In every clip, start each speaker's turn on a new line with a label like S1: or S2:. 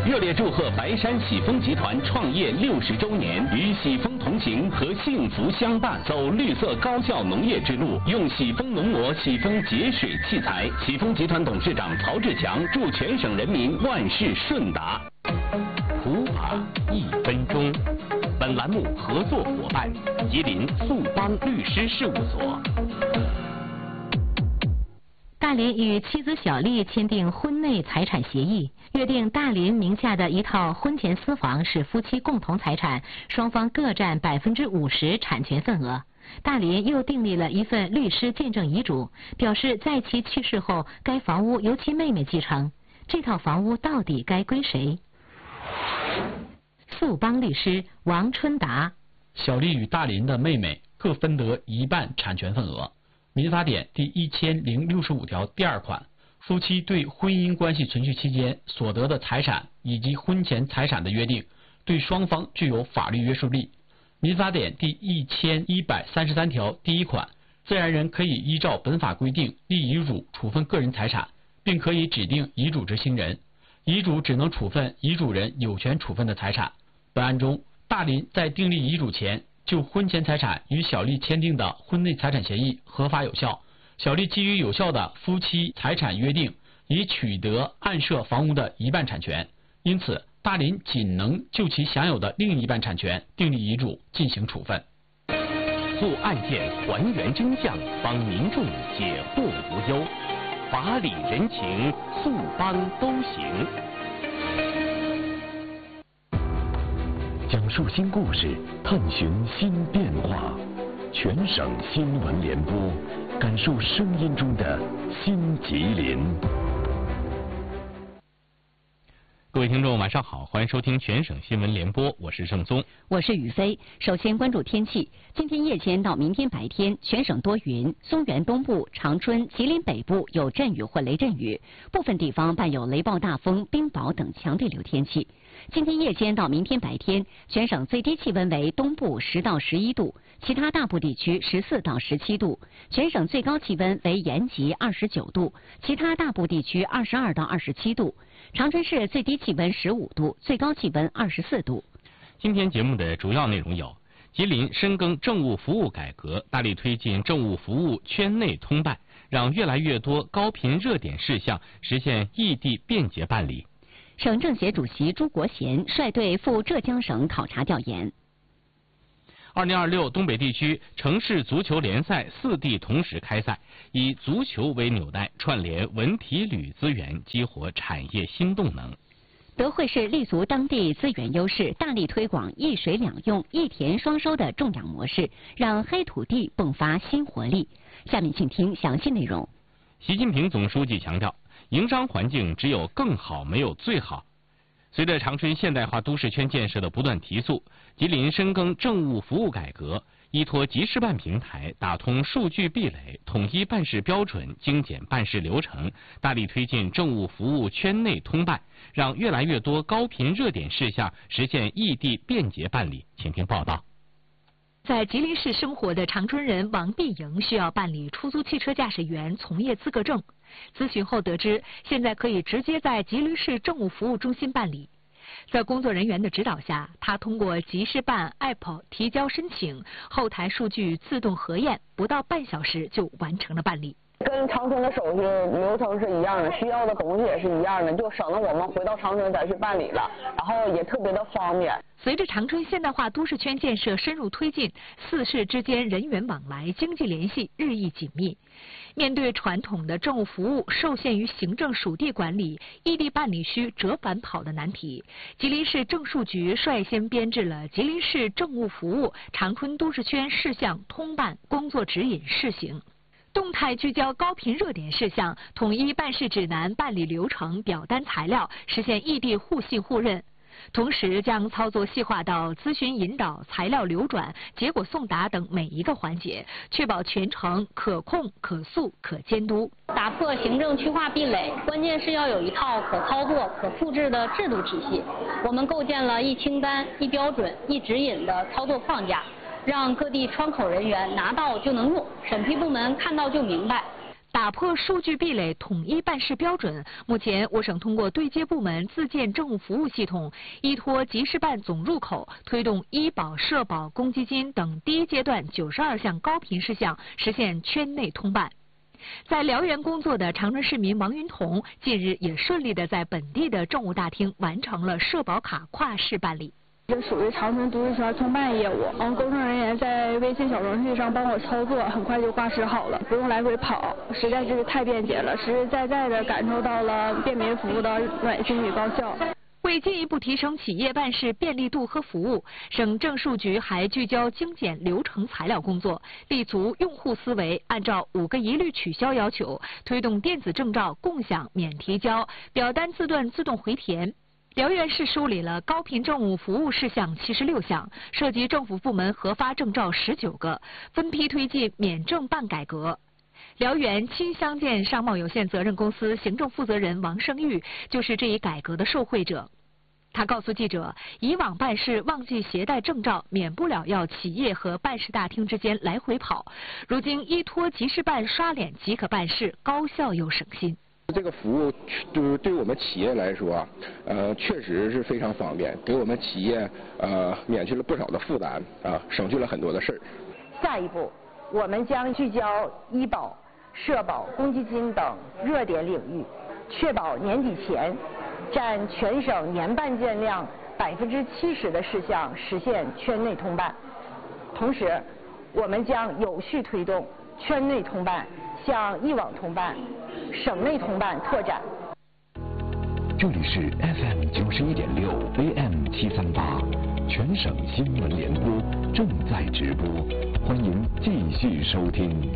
S1: 热烈祝贺白山喜丰集团创业60周年，与喜丰同行和幸福相伴，走绿色高效农业之路，用喜丰农膜、喜丰节水器材。喜丰集团董事长曹志强祝全省人民万事顺达。普法1分钟，本栏目合作伙伴吉林速邦律师事务所。
S2: 大林与妻子小丽签订婚内财产协议，约定大林名下的一套婚前私房是夫妻共同财产，双方各占50%产权份额。大林又订立了一份律师见证遗嘱，表示在其去世后，该房屋由其妹妹继承。这套房屋到底该归谁？速邦律师王春达：
S3: 小丽与大林的妹妹各分得1半产权份额。民法典第1065条第2款，夫妻对婚姻关系存续期间所得的财产以及婚前财产的约定，对双方具有法律约束力。民法典第1133条第1款，自然人可以依照本法规定立遗嘱处分个人财产，并可以指定遗嘱执行人，遗嘱只能处分遗嘱人有权处分的财产。本案中，大林在订立遗嘱前就婚前财产与小丽签订的婚内财产协议合法有效，小丽基于有效的夫妻财产约定，已取得案涉房屋的1半产权，因此大林仅能就其享有的另1半产权订立遗嘱进行处分。
S1: 做案件还原真相，帮民众解惑无忧，法理人情，速邦都行。讲述新故事，探寻新变化，全省新闻联播，感受声音中的新吉林。各位听众晚上好，欢迎收听全省新闻联播，我是盛松，
S4: 我是雨飞。首先关注天气，今天夜间到明天白天，全省多云，松原东部、长春、吉林北部有阵雨或雷阵雨，部分地方伴有雷暴大风、冰雹等强对流天气。今天夜间到明天白天，全省最低气温为东部10到11度，其他大部地区14到17度，全省最高气温为延吉29度，其他大部地区22到27度。长春市最低气温15度，最高气温24度。
S1: 今天节目的主要内容有：吉林深耕政务服务改革，大力推进政务服务圈内通办，让越来越多高频热点事项实现异地便捷办理。
S4: 省政协主席朱国贤率队赴浙江省考察调研。
S1: 2026东北地区城市足球联赛4地同时开赛，以足球为纽带，串联文体旅资源，激活产业新动能。
S4: 德惠市立足当地资源优势，大力推广一水两用、一田双收的种养模式，让黑土地迸发新活力。下面请听详细内容。
S1: 习近平总书记强调，营商环境只有更好，没有最好。随着长春现代化都市圈建设的不断提速，吉林深耕政务服务改革，依托集事办平台，打通数据壁垒，统一办事标准，精简办事流程，大力推进政务服务圈内通办，让越来越多高频热点事项实现异地便捷办理。请听报道。
S5: 在吉林市生活的长春人王碧莹需要办理出租汽车驾驶员从业资格证，咨询后得知，现在可以直接在吉林市政务服务中心办理。在工作人员的指导下，他通过集事办 App 提交申请，后台数据自动核验，不到半小时就完成了办理。
S6: 跟长春的手续流程是一样的，需要的东西也是一样的，就省得我们回到长春再去办理了，然后也特别的方便。
S5: 随着长春现代化都市圈建设深入推进，4市之间人员往来、经济联系日益紧密。面对传统的政务服务受限于行政属地管理、异地办理需折返跑的难题，吉林市政数局率先编制了吉林市政务服务长春都市圈事项通办工作指引试行。动态聚焦高频热点事项，统一办事指南、办理流程、表单材料，实现异地互信互认。同时将操作细化到咨询引导、材料流转、结果送达等每一个环节，确保全程可控、可塑、可监督。
S7: 打破行政区划壁垒，关键是要有一套可操作、可复制的制度体系。我们构建了一清单、一标准、一指引的操作框架，让各地窗口人员拿到就能用，审批部门看到就明白。
S5: 打破数据壁垒，统一办事标准。目前，我省通过对接部门自建政务服务系统，依托集事办总入口，推动医保、社保、公积金等第一阶段92项高频事项实现圈内通办。在辽源工作的长春市民王云彤，近日也顺利地在本地的政务大厅完成了社保卡跨市办理。
S8: 这属于长春都市圈通办业务，工作人员在微信小程序上帮我操作，很快就挂失好了，不用来回跑，实在是太便捷了，实实在在的感受到了便民服务的暖心与高效。
S5: 为进一步提升企业办事便利度和服务，省政数局还聚焦精简流程材料工作，立足用户思维，按照5个一律取消要求，推动电子证照共享免提交、表单字段自动回填。辽源市梳理了高频政务服务事项76项，涉及政府部门核发证照19个，分批推进免证办改革。辽源亲相见商贸有限责任公司行政负责人王胜玉就是这一改革的受惠者。他告诉记者，以往办事忘记携带证照，免不了要企业和办事大厅之间来回跑，如今依托集事办刷脸即可办事，高效又省心。
S9: 这个服务对我们企业来说，确实是非常方便，给我们企业免去了不少的负担省去了很多的事儿。
S10: 下一步，我们将聚焦医保、社保、公积金等热点领域，确保年底前占全省年办件量70%的事项实现圈内通办。同时，我们将有序推动圈内通办向一网通办、省内通办拓展。
S11: 这里是 FM 91.6 AM 738，全省新闻联播正在直播，欢迎继续收听。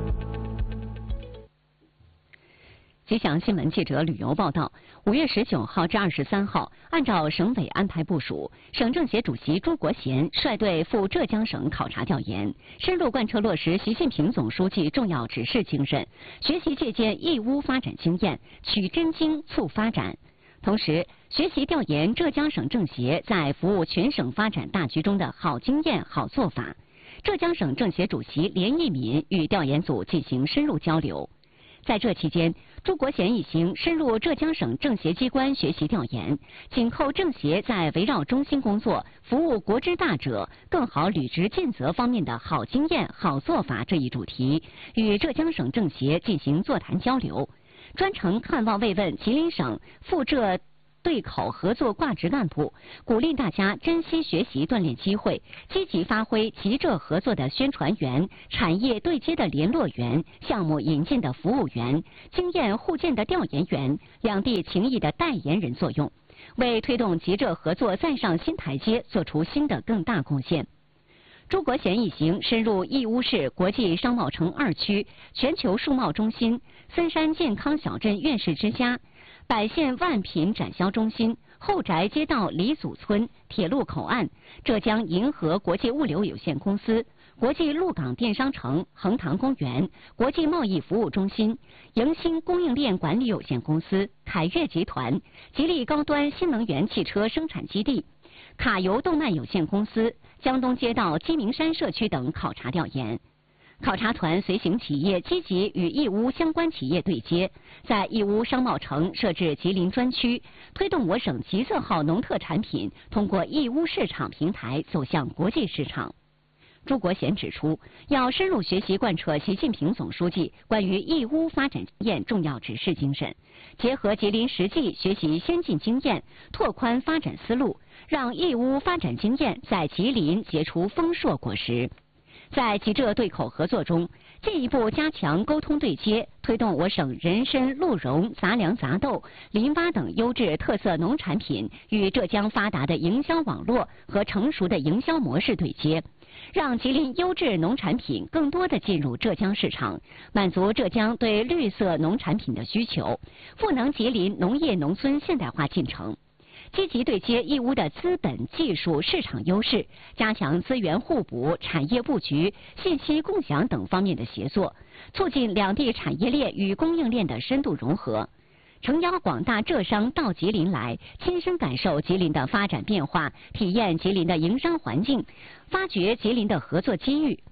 S4: 吉祥新闻记者旅游报道，5月19号至23号，按照省委安排部署，省政协主席朱国贤率队赴浙江省考察调研，深入贯彻落实习近平总书记重要指示精神，学习借鉴义乌发展经验，取真经促发展。同时，学习调研浙江省政协在服务全省发展大局中的好经验、好做法。浙江省政协主席连奕敏与调研组进行深入交流。在这期间，朱国贤一行深入浙江省政协机关学习调研，紧扣政协在围绕中心工作、服务国之大者、更好履职尽责方面的好经验、好做法这一主题，与浙江省政协进行座谈交流，专程看望慰问吉林省赴浙对口合作挂职干部，鼓励大家珍惜学习锻炼机会，积极发挥吉浙合作的宣传员、产业对接的联络员、项目引进的服务员、经验互鉴的调研员、两地情谊的代言人作用，为推动吉浙合作再上新台阶做出新的更大贡献。朱国贤一行深入义乌市国际商贸城2区、全球数贸中心、森山健康小镇院士之家、百县万品展销中心、后宅街道李祖村、铁路口岸、浙江银河国际物流有限公司、国际陆港电商城、横塘公园、国际贸易服务中心、迎新供应链管理有限公司、凯越集团、吉利高端新能源汽车生产基地、卡油动脉有限公司、江东街道鸡鸣山社区等考察调研。考察团随行企业积极与义乌相关企业对接，在义乌商贸城设置吉林专区，推动我省吉色号农特产品通过义乌市场平台走向国际市场。朱国贤指出，要深入学习贯彻习近平总书记关于义乌发展经验重要指示精神，结合吉林实际学习先进经验，拓宽发展思路，让义乌发展经验在吉林结出丰硕果实。在吉浙对口合作中，进一步加强沟通对接，推动我省人参、鹿茸、杂粮杂豆、林蛙等优质特色农产品与浙江发达的营销网络和成熟的营销模式对接，让吉林优质农产品更多地进入浙江市场，满足浙江对绿色农产品的需求，赋能吉林农业农村现代化进程。积极对接义乌的资本、技术、市场优势，加强资源互补、产业布局、信息共享等方面的协作，促进两地产业链与供应链的深度融合。诚邀广大浙商到吉林来，亲身感受吉林的发展变化，体验吉林的营商环境，发掘吉林的合作机遇。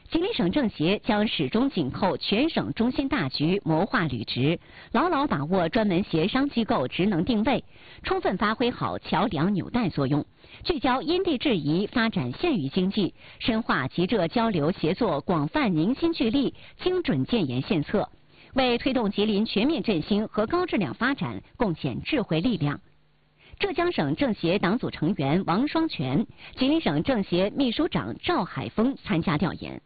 S4: 吉林省政协将始终紧扣全省中心大局，谋划履职，牢牢把握专门协商机构职能定位，充分发挥好桥梁纽带作用，聚焦因地制宜发展县域经济，深化吉浙交流协作广泛凝心聚力，精准建言献策，为推动吉林全面振兴和高质量发展贡献智慧力量。浙江省政协党组成员王双全、吉林省政协秘书长赵海峰参加调研。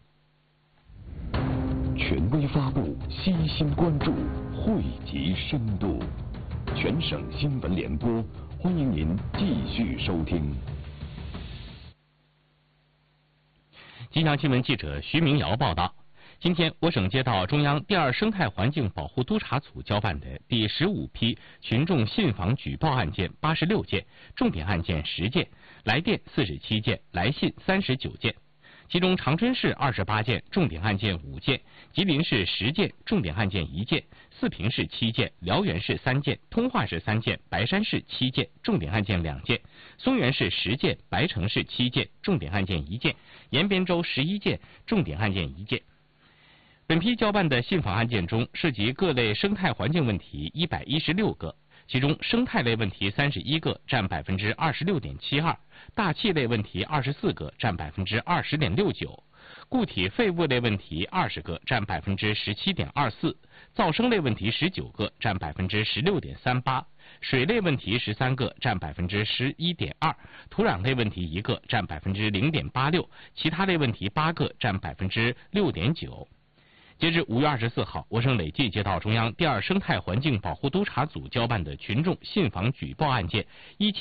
S11: 权威发布，悉心关注，汇集深度。全省新闻联播，欢迎您继续收听。
S1: 吉祥新闻记者徐明瑶报道。今天，我省接到中央第2生态环境保护督察组交办的第15批群众信访举报案件86件，重点案件10件，来电47件，来信39件。其中长春市28件，重点案件5件；吉林市10件，重点案件1件；四平市7件，辽源市3件，通化市3件，白山市7件，重点案件2件；松原市10件，白城市7件，重点案件1件；延边州11件，重点案件1件。本批交办的信访案件中，涉及各类生态环境问题116个，其中生态类问题31个，占26.72%，大气类问题24个，占20.69%，固体废物类问题20个，占17.24%，噪声类问题19个，占16.38%，水类问题13个，占11.2%，土壤类问题1个，占0.86%，其他类问题8个，占6.9%。截至5月24号，我省累计接到中央第2生态环境保护督察组交办的群众信访举报案件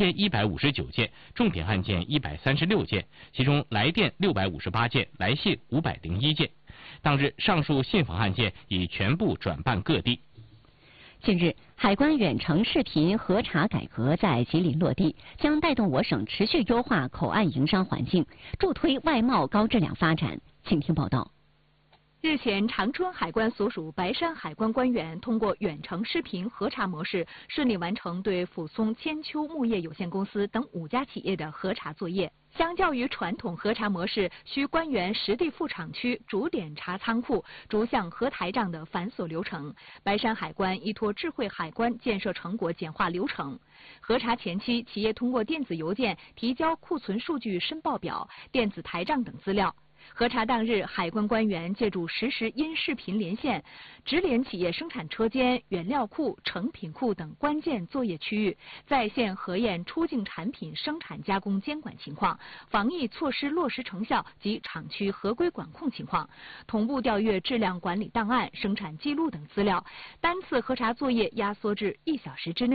S1: 1159件，重点案件136件，其中来电658件，来信501件。当日，上述信访案件已全部转办各地。
S4: 近日，海关远程视频核查改革在吉林落地，将带动我省持续优化口岸营商环境，助推外贸高质量发展。请听报道。
S5: 日前，长春海关所属白山海关官员通过远程视频核查模式，顺利完成对抚松千秋牧业有限公司等5家企业的核查作业。相较于传统核查模式，需官员实地赴厂区逐点查仓库、逐项核台账的繁琐流程，白山海关依托智慧海关建设成果简化流程。核查前期，企业通过电子邮件提交库存数据申报表、电子台账等资料。核查当日，海关官员借助实时音视频连线，直连企业生产车间、原料库、成品库等关键作业区域，在线核验出境产品生产加工监管情况、防疫措施落实成效及厂区合规管控情况，同步调阅质量管理档案、生产记录等资料。单次核查作业压缩至1小时之内。